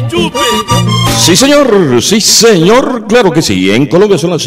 Sí señor, claro que sí. En Colombia son las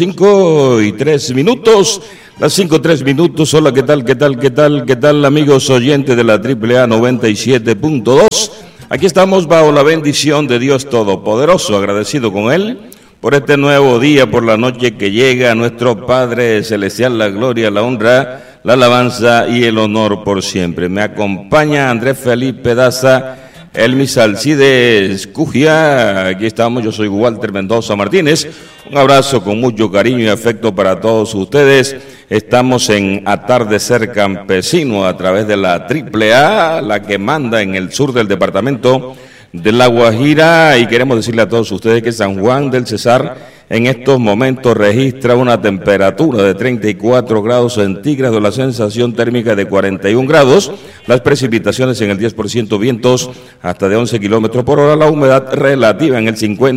5:03. Las 5:03. Hola, ¿qué tal, amigos oyentes de la AAA 97.2? Aquí estamos bajo la bendición de Dios Todopoderoso, agradecido con Él por este nuevo día, por la noche que llega. A nuestro Padre Celestial, la gloria, la honra, la alabanza y el honor por siempre. Me acompaña Andrés Felipe Daza, Elmis Alcides Cujia. Aquí estamos, yo soy Walter Mendoza Martínez. Un abrazo con mucho cariño y afecto para todos ustedes. Estamos en Atardecer Campesino a través de la AAA, la que manda en el sur del departamento de La Guajira, y queremos decirle a todos ustedes que San Juan del Cesar en estos momentos registra una temperatura de 34 grados centígrados, la sensación térmica de 41 grados, las precipitaciones en el 10%, vientos hasta de 11 kilómetros por hora, la humedad relativa en el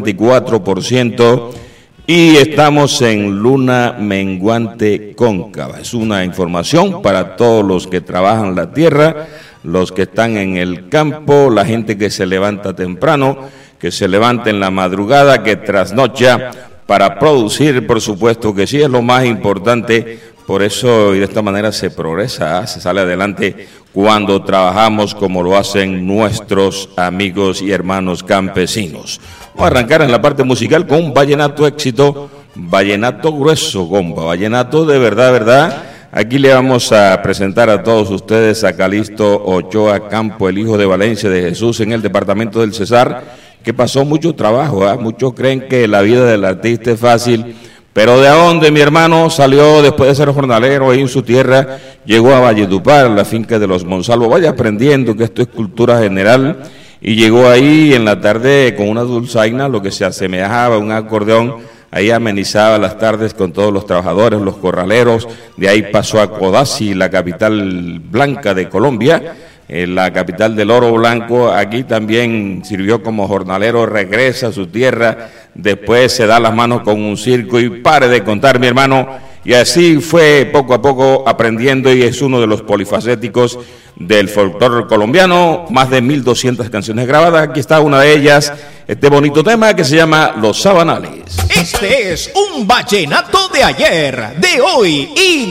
54%, y estamos en luna menguante cóncava. Es una información para todos los que trabajan la tierra, los que están en el campo, la gente que se levanta temprano, que se levanta en la madrugada, que trasnocha para producir, por supuesto que sí, es lo más importante. Por eso y de esta manera se progresa, se sale adelante cuando trabajamos como lo hacen nuestros amigos y hermanos campesinos. Vamos a arrancar en la parte musical con un vallenato éxito, vallenato grueso, compa, vallenato de verdad. Aquí le vamos a presentar a todos ustedes a Calixto Ochoa Campo, el hijo de Valencia de Jesús, en el departamento del Cesar, que pasó mucho trabajo, ¿eh? Muchos creen que la vida del artista es fácil, pero ¿de dónde, mi hermano? Salió después de ser jornalero ahí en su tierra, llegó a Valledupar, la finca de los Monsalvo. Vaya aprendiendo que esto es cultura general, y llegó ahí en la tarde con una dulzaina, lo que se asemejaba a un acordeón. Ahí amenizaba las tardes con todos los trabajadores, los corraleros. De ahí pasó a Codazzi, la capital blanca de Colombia, la capital del oro blanco. Aquí también sirvió como jornalero, regresa a su tierra, después se da las manos con un circo y pare de contar, mi hermano. Y así fue poco a poco aprendiendo, y es uno de los polifacéticos del folclore colombiano. Más de 1.200 canciones grabadas. Aquí está una de ellas, este bonito tema que se llama Los Sabanales. Este es un vallenato de ayer, de hoy y